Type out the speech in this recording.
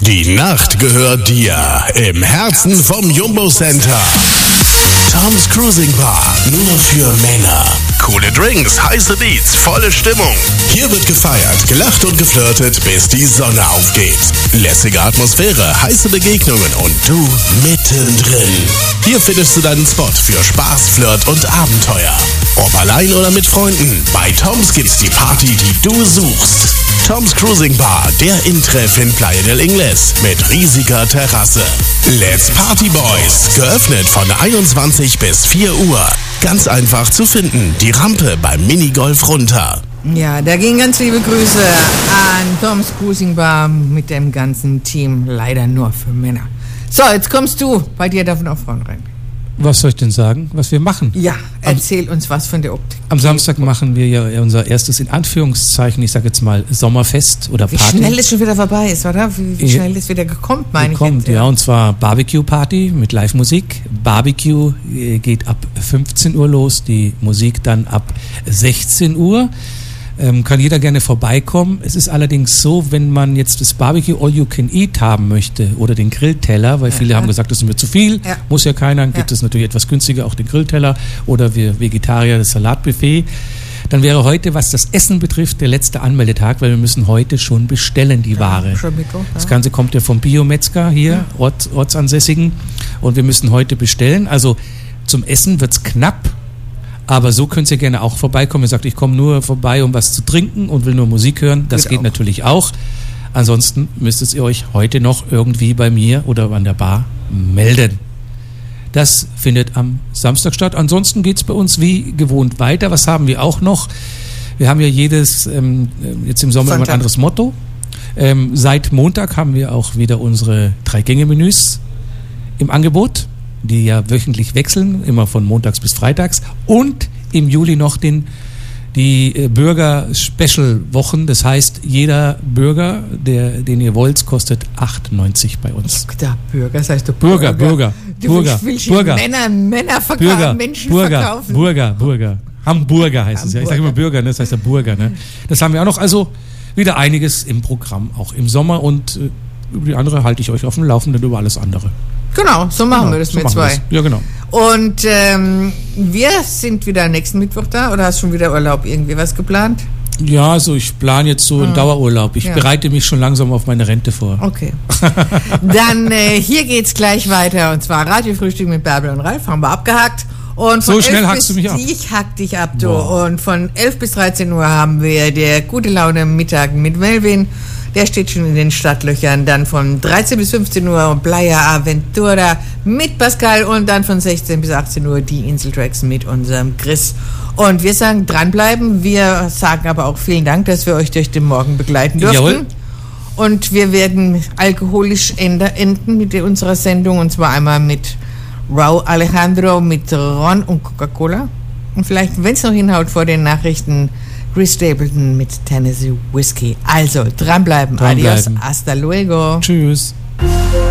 Die Nacht gehört dir im Herzen vom Jumbo Center. Tom's Cruising Bar, nur für Männer. Coole Drinks, heiße Beats, volle Stimmung. Hier wird gefeiert, gelacht und geflirtet, bis die Sonne aufgeht. Lässige Atmosphäre, heiße Begegnungen und du mittendrin. Hier findest du deinen Spot für Spaß, Flirt und Abenteuer. Ob allein oder mit Freunden, bei Tom's gibt's die Party, die du suchst. Tom's Cruising Bar, der Intreff in Playa del Ingles mit riesiger Terrasse. Let's Party Boys, geöffnet von 21 bis 4 Uhr. Ganz einfach zu finden, die Rampe beim Minigolf runter. Ja, da gehen ganz liebe Grüße an Tom's Cruising Bar mit dem ganzen Team, leider nur für Männer. So, jetzt kommst du, bei dir dürfen auch Frauen rein. Was soll ich denn sagen, was wir machen? Ja, erzähl uns was von der Optik. Am Samstag machen wir ja unser erstes, in Anführungszeichen, ich sage jetzt mal Sommerfest oder Party. Wie schnell es schon wieder vorbei ist, oder? Wie schnell es wieder gekommen, meine ich jetzt. Ja, und zwar Barbecue-Party mit Live-Musik. Barbecue geht ab 15 Uhr los, die Musik dann ab 16 Uhr. Kann jeder gerne vorbeikommen. Es ist allerdings so, wenn man jetzt das Barbecue All You Can Eat haben möchte oder den Grillteller, weil viele haben gesagt, das ist mir zu viel, muss ja keiner, dann gibt es natürlich etwas günstiger auch den Grillteller oder wir Vegetarier das Salatbuffet. Dann wäre heute, was das Essen betrifft, der letzte Anmeldetag, weil wir müssen heute schon bestellen, die Ware. Das Ganze kommt ja vom Biometzger hier, ortsansässigen, und wir müssen heute bestellen. Also zum Essen wird's knapp. Aber so könnt ihr gerne auch vorbeikommen. Ihr sagt, ich komme nur vorbei, um was zu trinken und will nur Musik hören. Das geht natürlich auch. Ansonsten müsstet ihr euch heute noch irgendwie bei mir oder an der Bar melden. Das findet am Samstag statt. Ansonsten geht es bei uns wie gewohnt weiter. Was haben wir auch noch? Wir haben ja jetzt im Sommer immer ein anderes Motto. Seit Montag haben wir auch wieder unsere 3-Gänge-Menüs im Angebot, die ja wöchentlich wechseln, immer von montags bis freitags, und im Juli noch die Burger-Special-Wochen. Das heißt, jeder Burger, den ihr wollt, kostet 8,90 bei uns. Da, Burger, das heißt Burger. Du willst Männer verkaufen, Menschen verkaufen. Burger. Hamburger heißt es ja. Ich sage immer Burger, ne? Das heißt ja Burger. Ne? Das haben wir auch noch. Also wieder einiges im Programm, auch im Sommer, und über die andere halte ich euch auf dem Laufenden, über alles andere. Genau, so machen wir das mit zwei. Ja, genau. Und wir sind wieder nächsten Mittwoch da, oder hast du schon wieder Urlaub, irgendwie was geplant? Ja, also ich plane jetzt so einen Dauerurlaub. Ich bereite mich schon langsam auf meine Rente vor. Okay. Dann hier geht's gleich weiter, und zwar Radiofrühstück mit Bärbel und Ralf, haben wir abgehakt. Und so schnell hackst du mich ab. Ich hack dich ab, du. Wow. Und von 11 bis 13 Uhr haben wir der gute Laune Mittag mit Melvin. Der steht schon in den Startlöchern. Dann von 13 bis 15 Uhr Playa Aventura mit Pascal, und dann von 16 bis 18 Uhr die Inseltracks mit unserem Chris. Und wir sagen dranbleiben. Wir sagen aber auch vielen Dank, dass wir euch durch den Morgen begleiten durften. Jawohl. Und wir werden alkoholisch enden mit unserer Sendung, und zwar einmal mit Raúl Alejandro mit Ron und Coca-Cola. Und vielleicht, wenn es noch hinhaut, vor den Nachrichten Chris Stapleton mit Tennessee Whiskey. Also, dranbleiben. Adios, hasta luego. Tschüss.